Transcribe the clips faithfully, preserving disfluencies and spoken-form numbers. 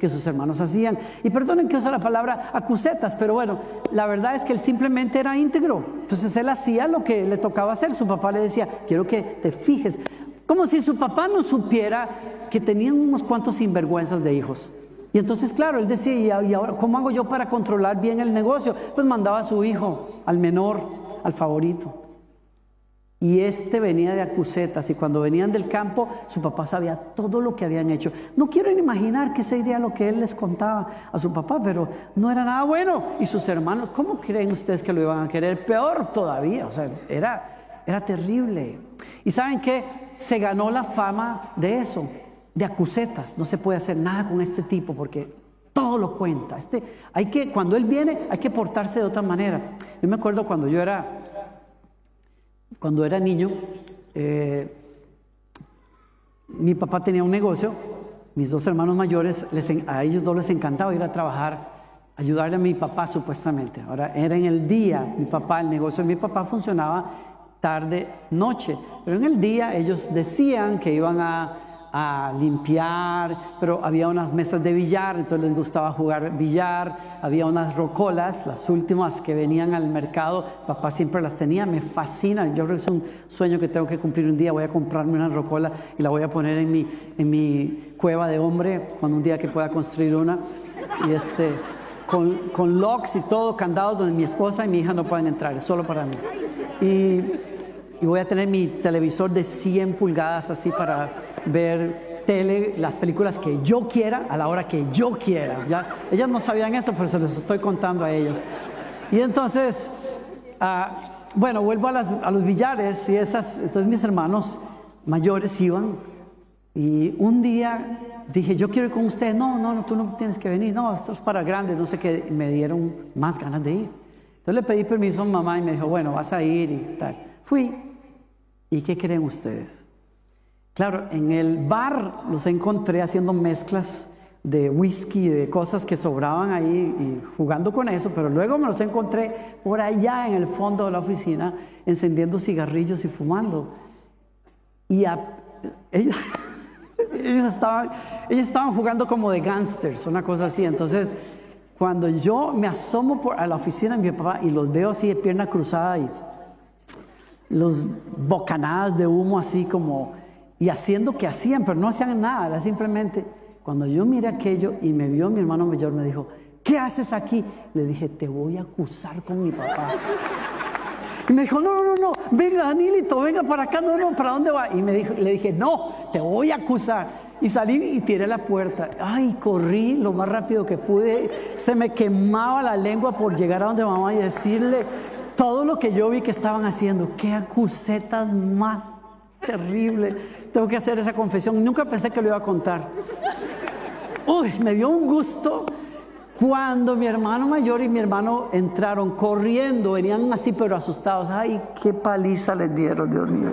que sus hermanos hacían. Y perdonen que use la palabra acusetas, pero bueno, la verdad es que él simplemente era íntegro. Entonces él hacía lo que le tocaba hacer. Su papá le decía, quiero que te fijes. Como si su papá no supiera que tenían unos cuantos sinvergüenzas de hijos. Y entonces, claro, él decía, ¿y ahora cómo hago yo para controlar bien el negocio? Pues mandaba a su hijo, al menor, al favorito. Y este venía de acusetas, y cuando venían del campo, su papá sabía todo lo que habían hecho. No quiero ni imaginar qué sería lo que él les contaba a su papá, pero no era nada bueno. Y sus hermanos, ¿cómo creen ustedes que lo iban a querer? Peor todavía, o sea, era, era terrible. ¿Y saben qué? Se ganó la fama de eso, de acusetas. No se puede hacer nada con este tipo porque todo lo cuenta. Este, hay que, cuando él viene, hay que portarse de otra manera. Yo me acuerdo cuando yo era... Cuando era niño, eh, mi papá tenía un negocio, mis dos hermanos mayores, les, a ellos dos les encantaba ir a trabajar, ayudarle a mi papá supuestamente. Ahora era en el día, mi papá, el negocio de mi papá funcionaba tarde, noche, pero en el día ellos decían que iban a, a limpiar, pero había unas mesas de billar, entonces les gustaba jugar billar, había unas rocolas, las últimas que venían al mercado, papá siempre las tenía, me fascina, yo creo que es un sueño que tengo que cumplir un día, voy a comprarme una rocola y la voy a poner en mi, en mi cueva de hombre, cuando un día que pueda construir una, y este, con, con locks y todo, candados donde mi esposa y mi hija no pueden entrar, es solo para mí. Y, y voy a tener mi televisor de cien pulgadas así para ver tele, las películas que yo quiera, a la hora que yo quiera. Ya, ellas no sabían eso, pero se los estoy contando a ellos. Y entonces, uh, bueno, vuelvo a, las, a los billares y esas, entonces mis hermanos mayores iban y un día dije, yo quiero ir con ustedes. No, no, no, tú no tienes que venir. No, esto es para grandes, no sé qué. Me dieron más ganas de ir. Entonces le pedí permiso a mamá y me dijo, bueno, vas a ir y tal. Fui. ¿Y qué creen ustedes? Claro, en el bar los encontré haciendo mezclas de whisky, de cosas que sobraban ahí y jugando con eso, pero luego me los encontré por allá en el fondo de la oficina encendiendo cigarrillos y fumando. Y a, ellos, ellos, estaban, ellos estaban jugando como de gangsters, una cosa así. Entonces, cuando yo me asomo por, a la oficina de mi papá y los veo así de pierna cruzada y los bocanadas de humo así como... y haciendo que hacían, pero no hacían nada, era simplemente, cuando yo miré aquello y me vio mi hermano mayor, me dijo, ¿qué haces aquí? Le dije, te voy a acusar con mi papá. Y me dijo, no, no, no, venga Danilito, venga para acá, no, no, ¿para dónde va? Y me dijo, le dije, no, te voy a acusar. Y salí y tiré la puerta. Ay, corrí lo más rápido que pude, se me quemaba la lengua por llegar a donde mamá y decirle todo lo que yo vi que estaban haciendo. Qué acusetas más terrible. Tengo que hacer esa confesión. Nunca pensé que lo iba a contar. Uy, me dio un gusto cuando mi hermano mayor y mi hermano entraron corriendo, venían así pero asustados. Ay, qué paliza les dieron, Dios mío.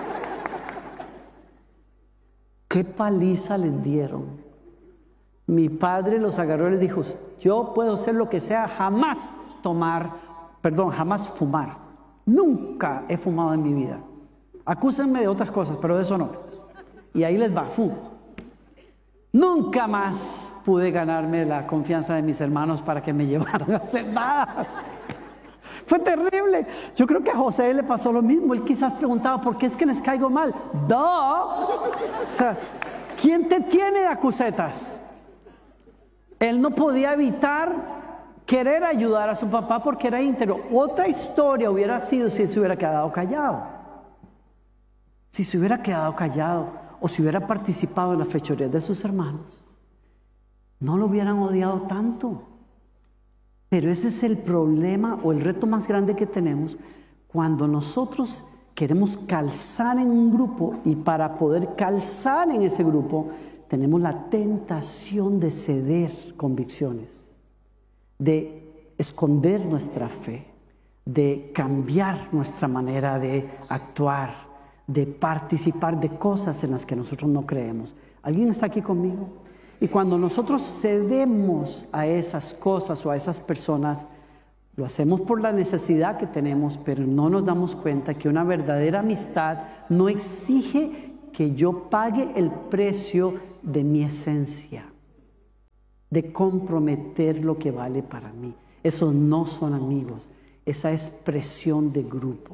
Qué paliza les dieron. Mi padre los agarró y les dijo, yo puedo hacer lo que sea, jamás tomar, perdón, jamás fumar. Nunca he fumado en mi vida. Acúsenme de otras cosas, pero de eso no. Y ahí les va, ¡fum! Nunca más pude ganarme la confianza de mis hermanos para que me llevaran a hacer nada. Fue terrible. Yo creo que a José le pasó lo mismo. Él quizás preguntaba, ¿por qué es que les caigo mal? ¡Duh! O sea, ¿quién te tiene de acusetas? Él no podía evitar querer ayudar a su papá porque era íntegro. Otra historia hubiera sido si él se hubiera quedado callado. Si se hubiera quedado callado o si hubiera participado en las fechorías de sus hermanos, no lo hubieran odiado tanto. Pero ese es el problema o el reto más grande que tenemos cuando nosotros queremos calzar en un grupo y para poder calzar en ese grupo tenemos la tentación de ceder convicciones, de esconder nuestra fe, de cambiar nuestra manera de actuar, de participar de cosas en las que nosotros no creemos. ¿Alguien está aquí conmigo? Y cuando nosotros cedemos a esas cosas o a esas personas, lo hacemos por la necesidad que tenemos, pero no nos damos cuenta que una verdadera amistad no exige que yo pague el precio de mi esencia. de comprometer lo que vale para mí. Esos no son amigos, esa es presión de grupo.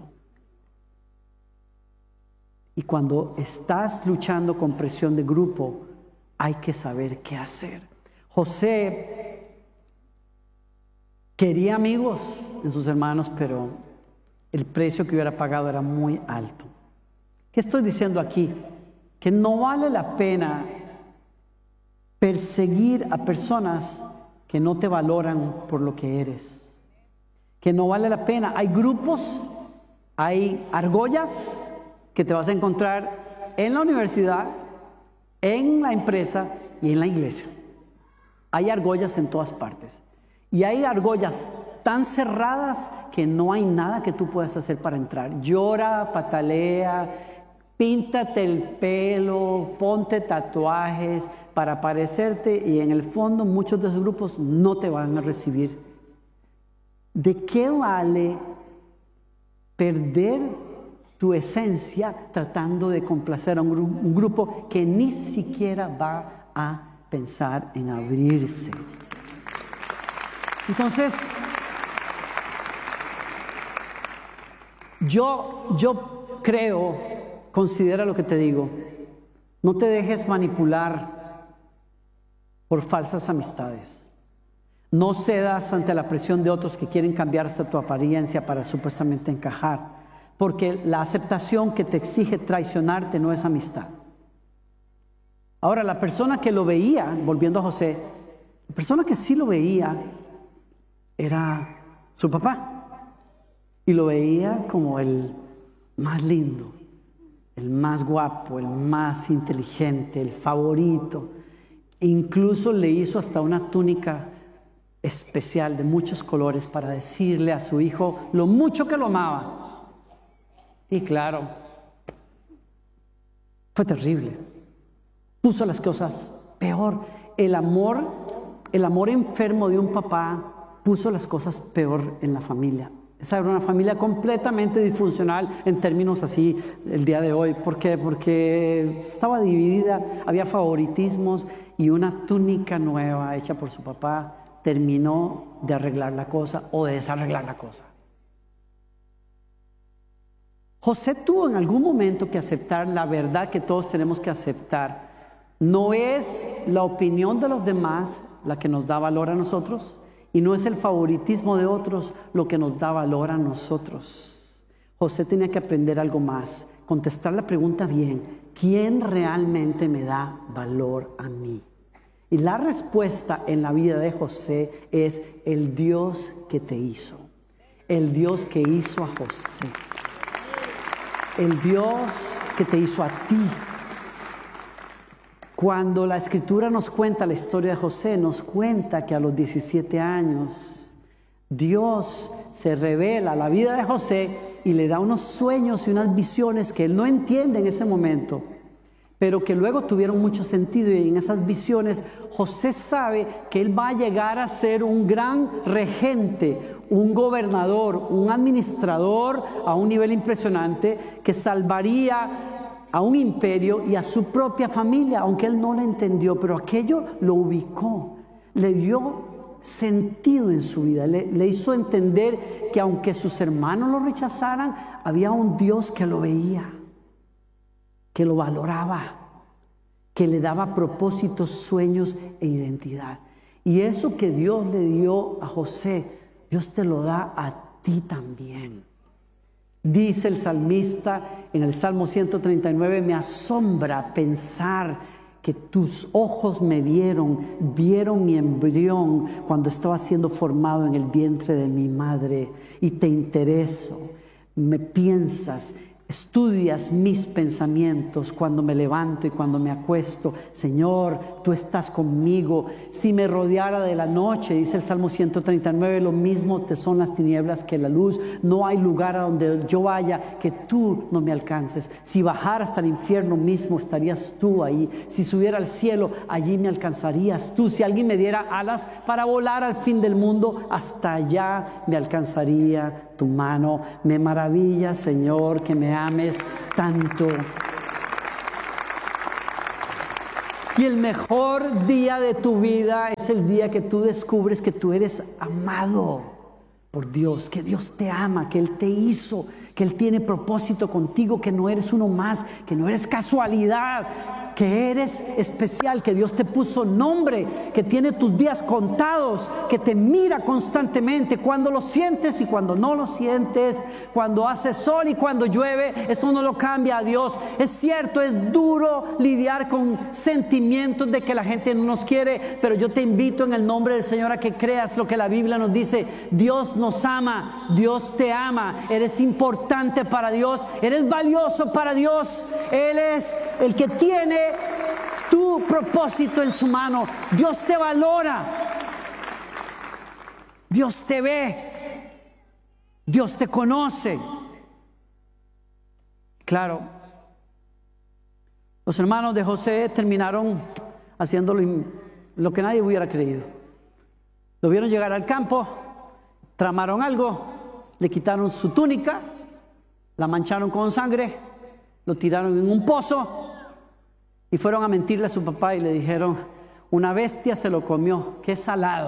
Y cuando estás luchando con presión de grupo, hay que saber qué hacer. José quería amigos en sus hermanos, pero el precio que hubiera pagado era muy alto. ¿Qué estoy diciendo aquí? Que no vale la pena perseguir a personas que no te valoran por lo que eres. Que no vale la pena. Hay grupos, hay argollas que te vas a encontrar en la universidad, en la empresa y en la iglesia. Hay argollas en todas partes. Y hay argollas tan cerradas que no hay nada que tú puedas hacer para entrar. Llora, patalea, píntate el pelo, ponte tatuajes para parecerte, y en el fondo muchos de esos grupos no te van a recibir. ¿De qué vale perder tu esencia tratando de complacer a un, gru- un grupo que ni siquiera va a pensar en abrirse? Entonces, yo, yo creo, considera lo que te digo, no te dejes manipular por falsas amistades. No cedas ante la presión de otros que quieren cambiar hasta tu apariencia para supuestamente encajar, porque la aceptación que te exige traicionarte no es amistad. Ahora, la persona que lo veía, volviendo a José, la persona que sí lo veía era su papá, y lo veía como el más lindo, el más guapo, el más inteligente, el favorito. E incluso le hizo hasta una túnica especial de muchos colores para decirle a su hijo lo mucho que lo amaba. Y claro, fue terrible. Puso las cosas peor. El amor, el amor enfermo de un papá puso las cosas peor en la familia. Esa era una familia completamente disfuncional en términos así el día de hoy. ¿Por qué? Porque estaba dividida, había favoritismos, y una túnica nueva hecha por su papá terminó de arreglar la cosa o de desarreglar la cosa. José tuvo en algún momento que aceptar la verdad que todos tenemos que aceptar. No es la opinión de los demás la que nos da valor a nosotros, y no es el favoritismo de otros lo que nos da valor a nosotros. José tenía que aprender algo más, contestar la pregunta bien: ¿quién realmente me da valor a mí? Y la respuesta en la vida de José es el Dios que te hizo, el Dios que hizo a José, el Dios que te hizo a ti. Cuando la Escritura nos cuenta la historia de José, nos cuenta que a los diecisiete años Dios se revela a la vida de José y le da unos sueños y unas visiones que él no entiende en ese momento, pero que luego tuvieron mucho sentido. Y en esas visiones José sabe que él va a llegar a ser un gran regente, un gobernador, un administrador a un nivel impresionante, que salvaría a un imperio y a su propia familia, aunque él no lo entendió, pero aquello lo ubicó, le dio sentido en su vida, le, le hizo entender que aunque sus hermanos lo rechazaran, había un Dios que lo veía, que lo valoraba, que le daba propósitos, sueños e identidad. Y eso que Dios le dio a José, Dios te lo da a ti también. Dice el salmista en el Salmo ciento treinta y nueve: me asombra pensar que tus ojos me vieron, vieron mi embrión cuando estaba siendo formado en el vientre de mi madre, y te intereso, me piensas, estudias mis pensamientos cuando me levanto y cuando me acuesto. Señor, tú estás conmigo. Si me rodeara de la noche, dice el Salmo ciento treinta y nueve, lo mismo te son las tinieblas que la luz. No hay lugar a donde yo vaya que tú no me alcances. Si bajara hasta el infierno mismo, estarías tú ahí. Si subiera al cielo, allí me alcanzarías tú. Si alguien me diera alas para volar al fin del mundo, hasta allá me alcanzaría tu mano. Me maravilla, Señor, que me ames tanto. Y el mejor día de tu vida es el día que tú descubres que tú eres amado por Dios, que Dios te ama, que Él te hizo, que Él tiene propósito contigo, que no eres uno más, que no eres casualidad, que eres especial, que Dios te puso nombre, que tiene tus días contados, que te mira constantemente cuando lo sientes y cuando no lo sientes, cuando hace sol y cuando llueve. Eso no lo cambia a Dios. Es cierto, es duro lidiar con sentimientos de que la gente no nos quiere, pero yo te invito en el nombre del Señor a que creas lo que la Biblia nos dice. Dios nos ama, Dios te ama, eres importante para Dios, eres valioso para Dios. Él es el que tiene tu propósito en su mano. Dios te valora, Dios te ve, Dios te conoce. Claro, los hermanos de José terminaron haciendo lo, lo que nadie hubiera creído. Lo vieron llegar al campo, tramaron algo, le quitaron su túnica, la mancharon con sangre, lo tiraron en un pozo y fueron a mentirle a su papá y le dijeron: una bestia se lo comió. ¡Qué salado!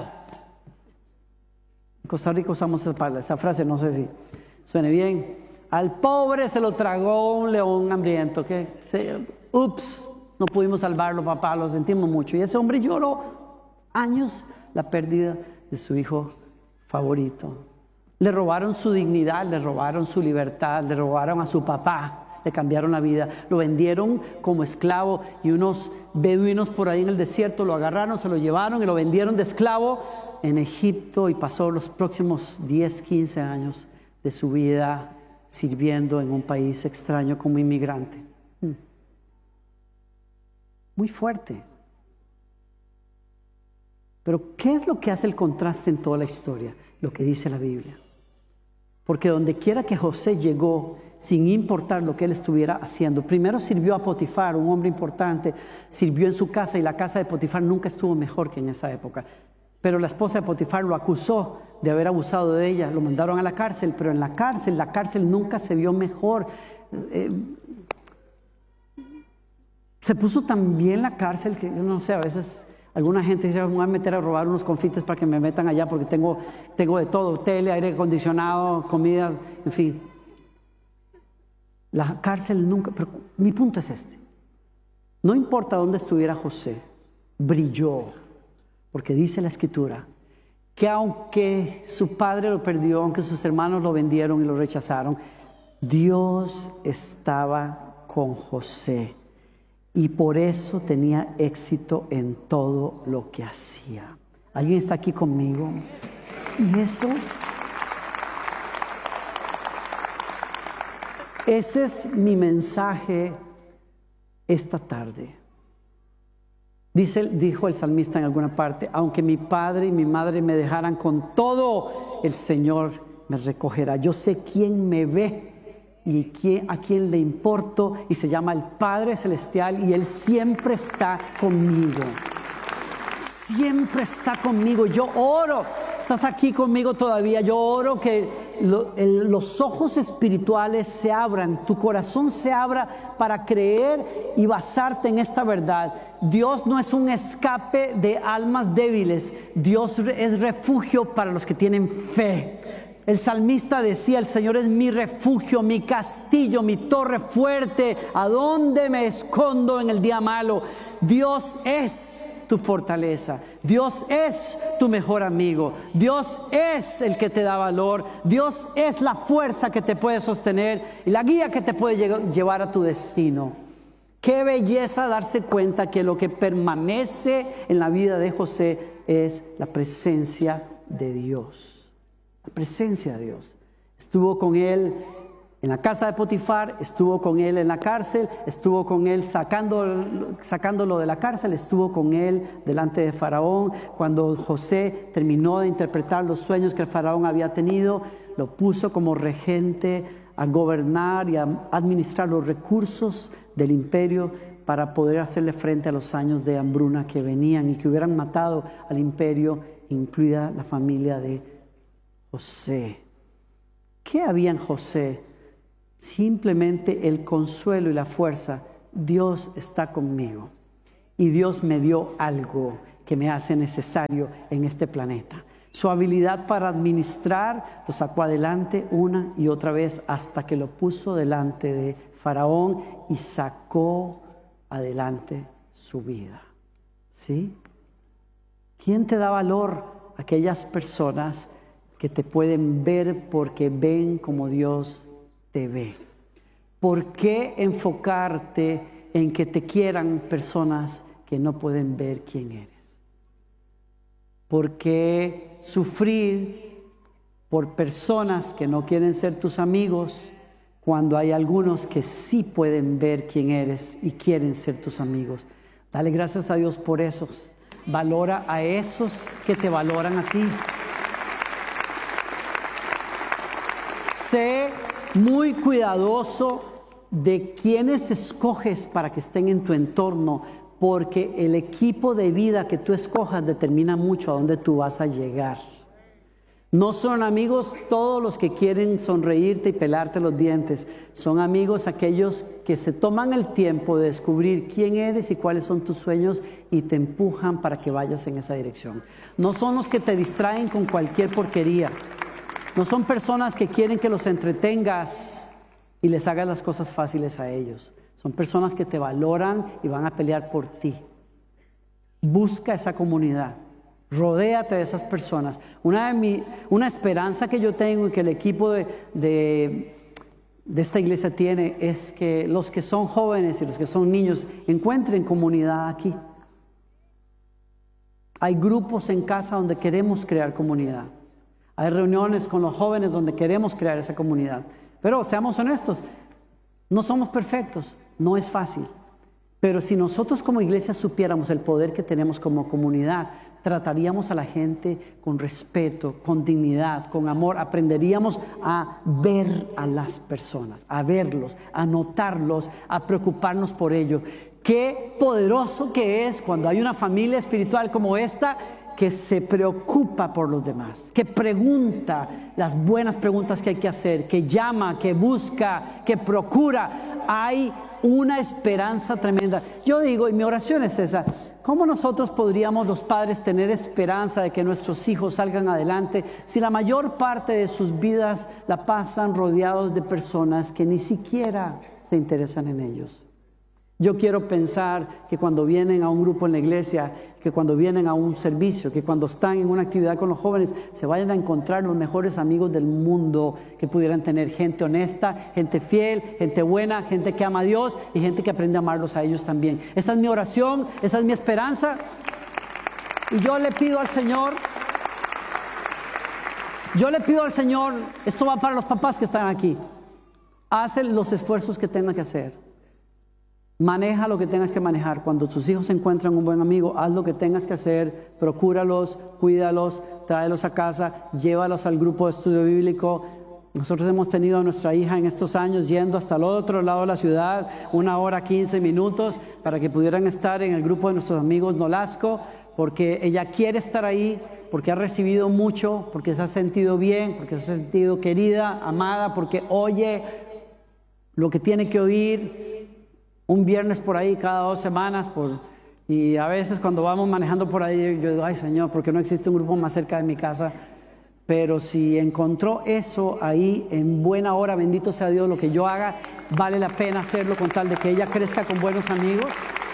En Costa Rica usamos esa, esa frase, no sé si suene bien. Al pobre se lo tragó un león hambriento. ¿Qué? Ups, no pudimos salvarlo, papá, lo sentimos mucho. Y ese hombre lloró años la pérdida de su hijo favorito. Le robaron su dignidad, le robaron su libertad, le robaron a su papá. Le cambiaron la vida, lo vendieron como esclavo y unos beduinos por ahí en el desierto lo agarraron, se lo llevaron y lo vendieron de esclavo en Egipto, y pasó los próximos diez, quince años de su vida sirviendo en un país extraño como inmigrante. Muy fuerte. Pero ¿qué es lo que hace el contraste en toda la historia? Lo que dice la Biblia. Porque donde quiera que José llegó, sin importar lo que él estuviera haciendo, primero sirvió a Potifar, un hombre importante, sirvió en su casa, y la casa de Potifar nunca estuvo mejor que en esa época. Pero la esposa de Potifar lo acusó de haber abusado de ella, lo mandaron a la cárcel, pero en la cárcel, la cárcel nunca se vio mejor. Eh, se puso tan bien la cárcel que yo no sé, a veces alguna gente dice: me voy a meter a robar unos confites para que me metan allá porque tengo, tengo de todo, tele, aire acondicionado, comida, en fin. La cárcel nunca, pero mi punto es este: no importa dónde estuviera José, brilló, porque dice la Escritura que aunque su padre lo perdió, aunque sus hermanos lo vendieron y lo rechazaron, Dios estaba con José. Y por eso tenía éxito en todo lo que hacía. ¿Alguien está aquí conmigo? Y eso, ese es mi mensaje esta tarde. Dice, dijo el salmista en alguna parte: aunque mi padre y mi madre me dejaran con todo, el Señor me recogerá. Yo sé quién me ve y quién, a quién le importo, y se llama el Padre Celestial, y Él siempre está conmigo. Siempre está conmigo. Yo oro. Estás aquí conmigo todavía. Yo oro que lo, el, los ojos espirituales se abran, tu corazón se abra para creer y basarte en esta verdad. Dios no es un escape de almas débiles. Dios es refugio para los que tienen fe. El salmista decía: el Señor es mi refugio, mi castillo, mi torre fuerte. ¿A dónde me escondo en el día malo? Dios es tu fortaleza. Dios es tu mejor amigo. Dios es el que te da valor. Dios es la fuerza que te puede sostener y la guía que te puede llevar a tu destino. Qué belleza darse cuenta que lo que permanece en la vida de José es la presencia de Dios. La presencia de Dios. Estuvo con él en la casa de Potifar, estuvo con él en la cárcel, estuvo con él sacando, sacándolo de la cárcel, estuvo con él delante de Faraón. Cuando José terminó de interpretar los sueños que el Faraón había tenido, lo puso como regente a gobernar y a administrar los recursos del imperio para poder hacerle frente a los años de hambruna que venían y que hubieran matado al imperio, incluida la familia de José. ¿Qué había en José? Simplemente el consuelo y la fuerza. Dios está conmigo. y Dios me dio algo que me hace necesario en este planeta. Su habilidad para administrar lo sacó adelante una y otra vez hasta que lo puso delante de Faraón y sacó adelante su vida. ¿Sí? ¿Quién te da valor? Aquellas personas que te pueden ver porque ven como Dios te ve. ¿Por qué enfocarte en que te quieran personas que no pueden ver quién eres? ¿Por qué sufrir por personas que no quieren ser tus amigos cuando hay algunos que sí pueden ver quién eres y quieren ser tus amigos? Dale gracias a Dios por esos. Valora a esos que te valoran a ti. Sé muy cuidadoso de quienes escoges para que estén en tu entorno, porque el equipo de vida que tú escojas determina mucho a dónde tú vas a llegar. No son amigos todos los que quieren sonreírte y pelarte los dientes. Son amigos aquellos que se toman el tiempo de descubrir quién eres y cuáles son tus sueños y te empujan para que vayas en esa dirección. No son los que te distraen con cualquier porquería. No son personas que quieren que los entretengas y les hagas las cosas fáciles a ellos. Son personas que te valoran y van a pelear por ti. Busca esa comunidad. Rodéate de esas personas. Una, de mi, una esperanza que yo tengo y que el equipo de, de, de esta iglesia tiene es que los que son jóvenes y los que son niños encuentren comunidad aquí. Hay grupos en casa donde queremos crear comunidad. Hay reuniones con los jóvenes donde queremos crear esa comunidad. Pero seamos honestos, no somos perfectos, no es fácil. Pero si nosotros como iglesia supiéramos el poder que tenemos como comunidad, trataríamos a la gente con respeto, con dignidad, con amor. Aprenderíamos a ver a las personas, a verlos, a notarlos, a preocuparnos por ellos. Qué poderoso que es cuando hay una familia espiritual como esta que se preocupa por los demás, que pregunta las buenas preguntas que hay que hacer, que llama, que busca, que procura. Hay una esperanza tremenda. Yo digo, y mi oración es esa: ¿cómo nosotros podríamos los padres tener esperanza de que nuestros hijos salgan adelante si la mayor parte de sus vidas la pasan rodeados de personas que ni siquiera se interesan en ellos? Yo quiero pensar que cuando vienen a un grupo en la iglesia, que cuando vienen a un servicio, que cuando están en una actividad con los jóvenes, se vayan a encontrar los mejores amigos del mundo que pudieran tener. Gente honesta, gente fiel, gente buena, gente que ama a Dios y gente que aprende a amarlos a ellos también. Esa es mi oración, esa es mi esperanza. Y yo le pido al Señor, yo le pido al Señor, esto va para los papás que están aquí, haz los esfuerzos que tengan que hacer. Maneja lo que tengas que manejar. Cuando tus hijos encuentran un buen amigo, haz lo que tengas que hacer, procúralos, cuídalos, tráelos a casa, llévalos al grupo de estudio bíblico. Nosotros hemos tenido a nuestra hija en estos años yendo hasta el otro lado de la ciudad, una hora, quince minutos, para que pudieran estar en el grupo de nuestros amigos Nolasco, porque ella quiere estar ahí, porque ha recibido mucho, porque se ha sentido bien, porque se ha sentido querida, amada, porque oye lo que tiene que oír. Un viernes por ahí, cada dos semanas, por, y a veces cuando vamos manejando por ahí, yo digo, ay Señor, ¿por qué no existe un grupo más cerca de mi casa? Pero si encontró eso ahí en buena hora, bendito sea Dios, lo que yo haga, vale la pena hacerlo con tal de que ella crezca con buenos amigos.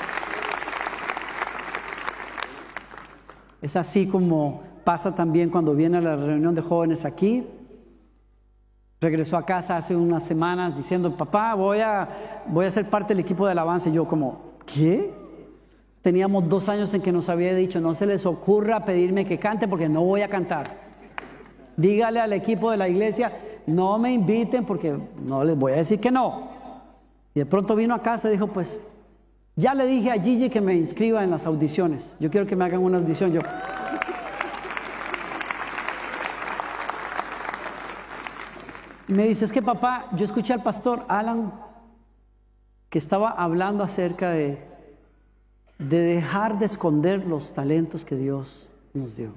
Es así como pasa también cuando viene a la reunión de jóvenes aquí. Regresó a casa hace unas semanas diciendo, papá, voy a, voy a ser parte del equipo de alabanza. Y yo como, ¿qué? Teníamos dos años en que nos había dicho, no se les ocurra pedirme que cante porque no voy a cantar. Dígale al equipo de la iglesia, no me inviten porque no les voy a decir que no. Y de pronto vino a casa y dijo, pues, ya le dije a Gigi que me inscriba en las audiciones. Yo quiero que me hagan una audición. Yo... Me dice, es que papá, yo escuché al pastor Alan que estaba hablando acerca de, de dejar de esconder los talentos que Dios nos dio.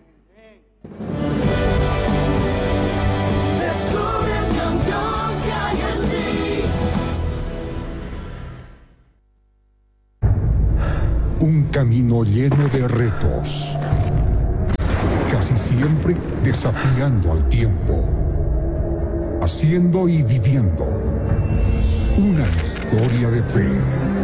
Descubre el campeón que hay en ti. Un camino lleno de retos, casi siempre desafiando al tiempo, haciendo y viviendo una historia de fe.